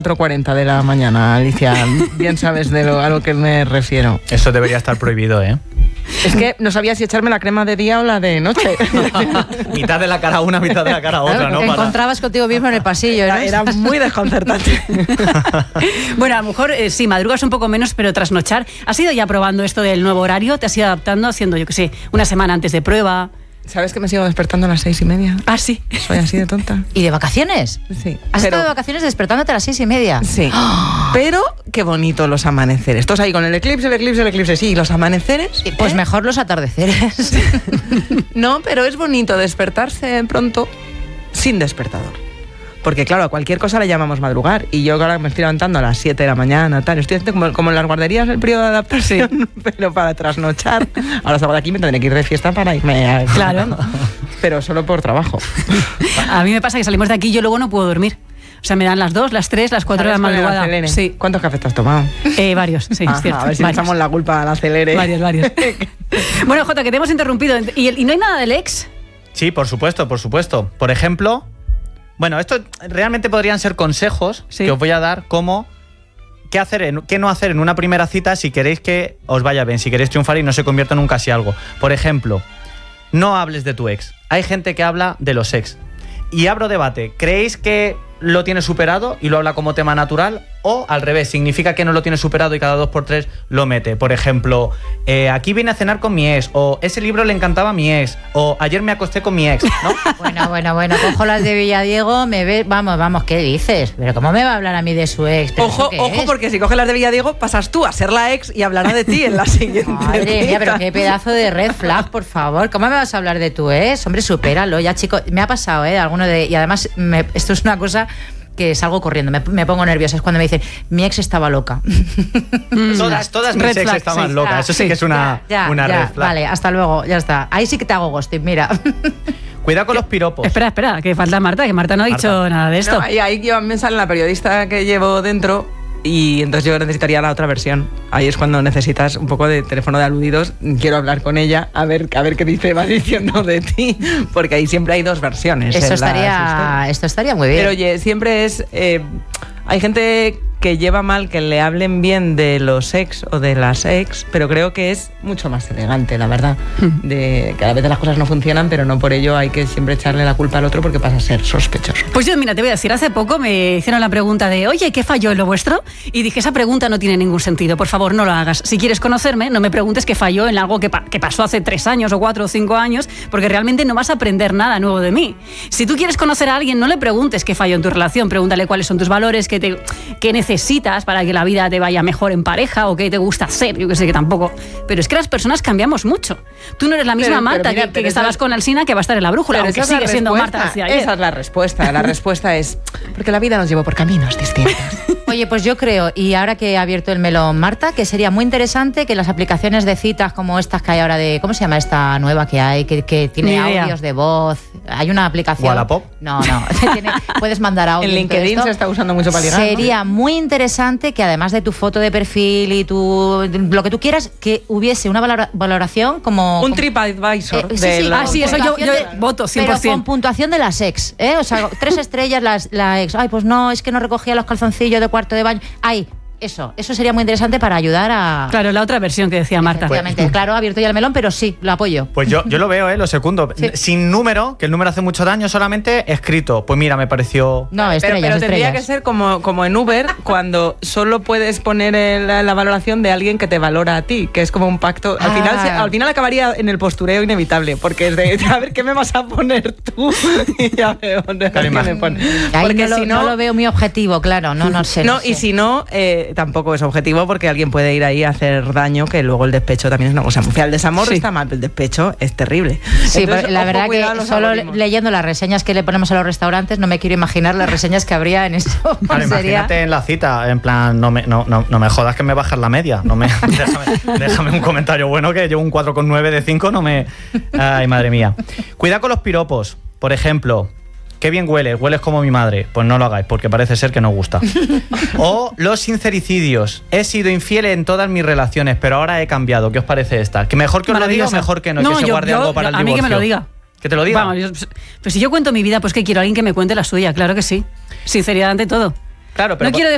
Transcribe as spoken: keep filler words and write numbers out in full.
cuatro cuarenta de la mañana, Alicia. Bien sabes de lo, a lo que me refiero. Eso debería estar prohibido, ¿eh? Es que no sabía si echarme la crema de día o la de noche. Mitad de la cara una, mitad de la cara otra, claro, ¿no? Te Para... encontrabas contigo mismo en el pasillo, ¿no? Era, era muy desconcertante. Bueno, a lo mejor eh, sí, madrugas un poco menos, pero trasnochar. ¿Has ido ya probando esto del nuevo horario? ¿Te has ido adaptando, haciendo, yo qué sé, una semana antes de prueba? ¿Sabes que me sigo despertando a las seis y media? Ah, sí. Soy así de tonta. ¿Y de vacaciones? Sí. ¿Has pero, estado de vacaciones despertándote a las seis y media? Sí. ¡Oh! Pero qué bonito los amaneceres. Todos ahí con el eclipse, el eclipse, el eclipse. Sí, ¿y los amaneceres? Pues ¿eh? mejor los atardeceres. No, pero es bonito despertarse pronto sin despertador. Porque claro, a cualquier cosa le llamamos madrugar. Y yo ahora me estoy levantando a las siete de la mañana, tal. Estoy haciendo como, como en las guarderías el periodo de adaptación, sí. Pero para trasnochar. Ahora salgo de aquí y me tendré que ir de fiesta para irme a... Claro. Pero solo por trabajo. A mí me pasa que salimos de aquí y yo luego no puedo dormir. O sea, me dan las dos, las tres, las cuatro de la madrugada. Sí. ¿Cuántos cafés te has tomado? Eh, varios, sí, Ajá, es cierto. A ver si varios. le echamos la culpa al acelere. Varios, varios. Bueno, Jota, que te hemos interrumpido. ¿Y, ¿Y no hay nada del ex? Sí, por supuesto, por supuesto. Por ejemplo... Bueno, esto realmente podrían ser consejos sí. que os voy a dar como qué hacer, en, qué no hacer en una primera cita si queréis que os vaya bien, si queréis triunfar y no se convierta en un casi algo. Por ejemplo, no hables de tu ex. Hay gente que habla de los ex. Y abro debate. ¿Creéis que lo tiene superado y lo habla como tema natural? O al revés, significa que no lo tiene superado y cada dos por tres lo mete. Por ejemplo, eh, aquí vine a cenar con mi ex, o ese libro le encantaba a mi ex, o ayer me acosté con mi ex, ¿no? Bueno, bueno, bueno, cojo las de Villadiego, me ve, vamos, vamos, ¿qué dices? Pero ¿cómo me va a hablar a mí de su ex? Ojo, ojo, es? Porque si coges las de Villadiego, pasas tú a ser la ex y hablará de ti en la siguiente. Madre mía, pero qué pedazo de red flag, por favor. ¿Cómo me vas a hablar de tu ex? Hombre, supéralo, ya, chico. Me ha pasado, ¿eh? Alguno de... Y además, me, esto es una cosa... que salgo corriendo, me, me pongo nerviosa. Es cuando me dicen, mi ex estaba loca. Todas, todas mis ex estaban sí. locas. Eso sí que es una, ya, ya, una ya, red flag. Vale, hasta luego, ya está. Ahí sí que te hago ghosting, mira. Cuidado con los piropos. Espera, espera, que falta Marta, que Marta no ha Marta. dicho nada de esto. No, y ahí yo, me sale la periodista que llevo dentro y entonces yo necesitaría la otra versión. Ahí es cuando necesitas un poco de teléfono de aludidos. Quiero hablar con ella, a ver, a ver qué dice, va diciendo de ti, porque ahí siempre hay dos versiones. Eso en estaría, esto estaría muy bien. Pero oye, siempre es... Eh, hay gente que lleva mal que le hablen bien de los ex o de las ex, pero creo que es mucho más elegante, la verdad. De que a veces las cosas no funcionan, pero no por ello hay que siempre echarle la culpa al otro porque pasa a ser sospechoso. Pues yo, mira, te voy a decir, hace poco me hicieron la pregunta de, oye, ¿qué falló en lo vuestro? Y dije, esa pregunta no tiene ningún sentido, por favor, no lo hagas. Si quieres conocerme, no me preguntes qué falló en algo que, pa que pasó hace tres años o cuatro o cinco años, porque realmente no vas a aprender nada nuevo de mí. Si tú quieres conocer a alguien, no le preguntes qué falló en tu relación, pregúntale cuáles son tus valores, qué, te, qué necesitas para que la vida te vaya mejor en pareja o qué te gusta hacer, yo que sé que tampoco. Pero es que las personas cambiamos mucho. Tú no eres la misma pero, Marta pero mira, que, que, que esa, estabas con Alsina que va a estar en la brújula, aunque sigue siendo Marta hacia ayer. Esa es la respuesta. La respuesta es porque la vida nos llevó por caminos distintos. Oye, pues yo creo, y ahora que ha abierto el melón Marta, que sería muy interesante que las aplicaciones de citas como estas que hay ahora de... ¿Cómo se llama esta nueva que hay? Que, que tiene audios de voz. Hay una aplicación... ¿Wallapop? No, no. Tiene, puedes mandar audio. En LinkedIn se está usando mucho para ligar. Sería ¿no? muy interesante que además de tu foto de perfil y tu lo que tú quieras, que hubiese una valora, valoración como... Un como, TripAdvisor. Eh, sí, sí, ah, sí, eso yo, yo de, voto cien por ciento. Pero con puntuación de las ex, ¿eh? O sea, tres estrellas las, la ex. Ay, pues no, es que no recogía los calzoncillos de cuarto de baño. Ay, eso, eso sería muy interesante para ayudar a... Claro, la otra versión que decía Marta. Efectivamente, pues, claro, ha abierto ya el melón, pero sí, lo apoyo. Pues yo, yo lo veo, ¿eh? Lo secundo. Sí. Sin número, que el número hace mucho daño, solamente escrito. Pues mira, me pareció... No, estrellas, pero, pero tendría estrellas. que ser como, como en Uber, cuando solo puedes poner el, la, la valoración de alguien que te valora a ti, que es como un pacto. Al, ah. final, se, al final acabaría en el postureo inevitable, porque es de, a ver, ¿qué me vas a poner tú? Y ya veo dónde me pone. Porque no, si no, no lo veo muy objetivo, claro, no, no sé. No, no sé. Y si no, eh, tampoco es objetivo, porque alguien puede ir ahí a hacer daño, que luego el despecho también es una cosa muy fea. El desamor sí. está mal, pero el despecho es terrible. Sí, Entonces, pero la verdad que solo algoritmos. leyendo las reseñas que le ponemos a los restaurantes no me quiero imaginar las reseñas que habría en eso. Claro, sería... imagínate en la cita, en plan, no me, no, no, no me jodas que me bajas la media. No me, déjame, déjame un comentario bueno que llevo un cuatro coma nueve de cinco, no me... Ay, madre mía. Cuidado con los piropos. Por ejemplo... Qué bien hueles, hueles como mi madre. Pues no lo hagáis, porque parece ser que no gusta. O los sincericidios. He sido infiel en todas mis relaciones, pero ahora he cambiado. ¿Qué os parece esta? ¿Que mejor que os lo diga o mejor que no? no que se yo, guarde yo, algo para el a divorcio. A mí que me lo diga. ¿Que te lo diga? Vamos, yo, pues si yo cuento mi vida, pues que quiero a alguien que me cuente la suya. Claro que sí. Sinceridad ante todo. Claro, pero no quiero